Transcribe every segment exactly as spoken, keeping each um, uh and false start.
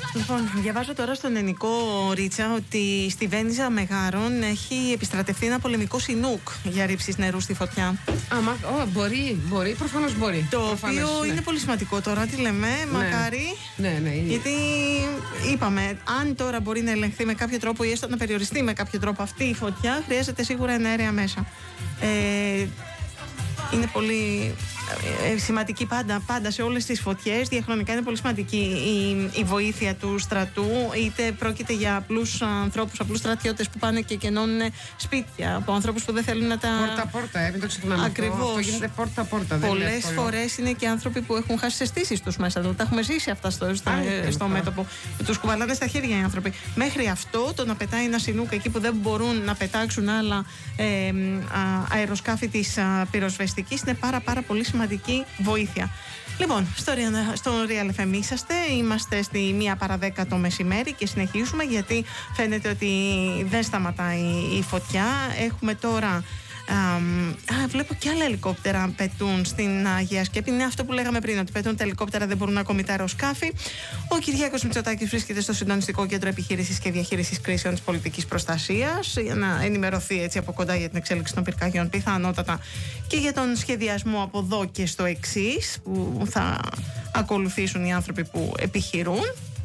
Λοιπόν, διαβάζω τώρα στον Ενικό Ρίτσα ότι στη Βένιζα Μεγάρων έχει επιστρατευτεί ένα πολεμικό σινούκ για ρήψεις νερού στη φωτιά. Α, μα, oh, μπορεί, μπορεί, προφανώς μπορεί. Το προφανώς, οποίο ναι. είναι πολύ σημαντικό τώρα, τι λέμε, ναι. μακάρι. Ναι, ναι, είναι. Γιατί είπαμε, αν τώρα μπορεί να ελεγχθεί με κάποιο τρόπο ή έστω να περιοριστεί με κάποιο τρόπο αυτή η φωτιά, χρειάζεται σίγουρα εναέρια μέσα. Ε, είναι πολύ ε, σημαντική πάντα, πάντα σε όλες τις φωτιές. Διαχρονικά είναι πολύ σημαντική η, η βοήθεια του στρατού, είτε πρόκειται για απλούς ανθρώπους, απλούς στρατιώτες που πάνε και κενώνουν σπίτια, από ανθρώπους που δεν θέλουν να τα... Πόρτα-πόρτα, ε, μην το ξεχνάμε. Ακριβώς. Αυτό γίνεται πόρτα-πόρτα. Πολλές φορές είναι και άνθρωποι που έχουν χάσει τις αισθήσεις τους μέσα του. Τα έχουμε ζήσει αυτά στο, στο, Ά, στο μέτωπο. Τους κουβαλάνε στα χέρια οι άνθρωποι. Μέχρι αυτό, το να πετάει ένα σινούκ εκεί που δεν μπορούν να πετάξουν άλλα ε, α, αεροσκάφη της α, πυροσβεστικής, είναι πάρα πάρα πολύ σημαντική βοήθεια. Λοιπόν, στο, στο Real εφ εμ είσαστε, είμαστε στη μία παρά δέκα το μεσημέρι και συνεχίζουμε γιατί φαίνεται ότι δεν σταματάει η φωτιά. Έχουμε τώρα Α, βλέπω και άλλα ελικόπτερα πετούν στην Αγία Σκέπη. Είναι αυτό που λέγαμε πριν, ότι πετούν τα ελικόπτερα, δεν μπορούν ακόμη τα αεροσκάφη. Ο Κυριάκος Μητσοτάκης βρίσκεται στο Συντονιστικό Κέντρο Επιχείρησης και Διαχείρισης Κρίσεων της Πολιτικής Προστασίας για να ενημερωθεί έτσι από κοντά για την εξέλιξη των πυρκαγιών, πιθανότατα και για τον σχεδιασμό από εδώ και στο εξής που θα ακολουθήσουν οι άνθρωποι που επιχειρούν.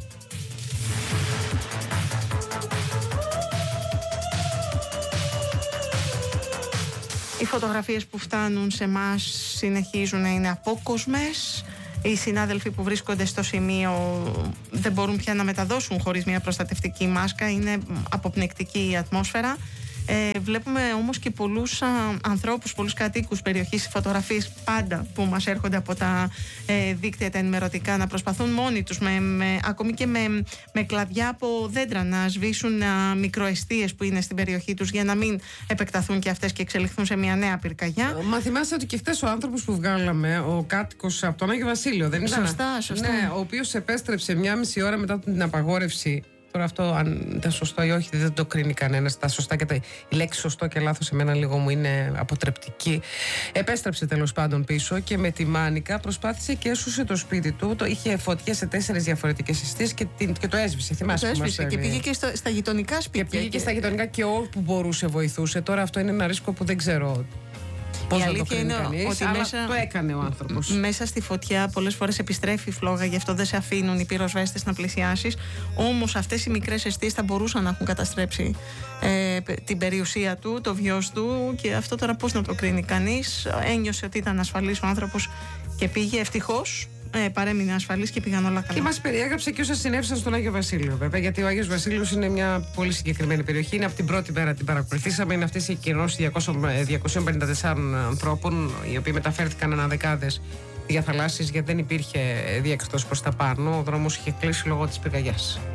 Οι φωτογραφίες που φτάνουν σε εμάς συνεχίζουν να είναι απόκοσμες. Οι συνάδελφοι που βρίσκονται στο σημείο δεν μπορούν πια να μεταδώσουν χωρίς μια προστατευτική μάσκα. Είναι αποπνικτική η ατμόσφαιρα. Ε, βλέπουμε όμως και πολλούς α, ανθρώπους, πολλούς κατοίκους περιοχής, φωτογραφίες πάντα που μας έρχονται από τα ε, δίκτυα τα ενημερωτικά να προσπαθούν μόνοι τους με, με, ακόμη και με, με κλαδιά από δέντρα να σβήσουν α, μικροαιστείες που είναι στην περιοχή τους για να μην επεκταθούν και αυτές και εξελιχθούν σε μια νέα πυρκαγιά. Μα θυμάστε ότι και χτες ο άνθρωπος που βγάλαμε, ο κάτοικος από τον Άγιο Βασίλειο, δεν ήταν? Σωστά, σωστά. Ναι, ο οποίος επέστρεψε μια μισή ώρα μετά την απαγόρευση. Τώρα αυτό αν ήταν σωστό ή όχι δεν το κρίνει κανένας. Τα σωστά και τα... Η λέξη σωστό και λάθος εμένα λίγο μου είναι αποτρεπτική. Επέστρεψε τέλος πάντων πίσω και με τη μάνικα προσπάθησε και έσωσε το σπίτι του. Το είχε φωτιά σε τέσσερις διαφορετικές εστίες και, και το έσβησε. Θυμάσαι, το έσβησε και πήγε και στο, στα γειτονικά σπίτια. Και πήγε και, και στα γειτονικά και όπου μπορούσε βοηθούσε. Τώρα αυτό είναι ένα ρίσκο που δεν ξέρω. Πώς η να αλήθεια το είναι κανείς, ότι αλλά μέσα, το έκανε ο άνθρωπος. Μέσα στη φωτιά πολλές φορές επιστρέφει η φλόγα, γι' αυτό δεν σε αφήνουν οι πυροσβέστες να πλησιάσεις. Όμως αυτές οι μικρές αιστείες θα μπορούσαν να έχουν καταστρέψει ε, την περιουσία του, το βιός του, και αυτό τώρα πώς να το κρίνει κανείς. Ένιωσε ότι ήταν ασφαλής ο άνθρωπος και πήγε, ευτυχώς. Ε, παρέμεινε ασφαλής και πήγαν όλα καλά. Και μας περιέγραψε και όσα συνέβησαν στον Άγιο Βασίλειο, βέβαια. Γιατί ο Άγιος Βασίλειος είναι μια πολύ συγκεκριμένη περιοχή. Είναι από την πρώτη μέρα την παρακολουθήσαμε. Είναι αυτές οι εκκοινώσεις διακοσίων πενήντα τεσσάρων ανθρώπων, οι οποίοι μεταφέρθηκαν ανά δεκάδες διαθαλάσσεις, γιατί δεν υπήρχε διέξοδος προς τα πάνω. Ο δρόμος είχε κλείσει λόγω της πυρκαγιάς.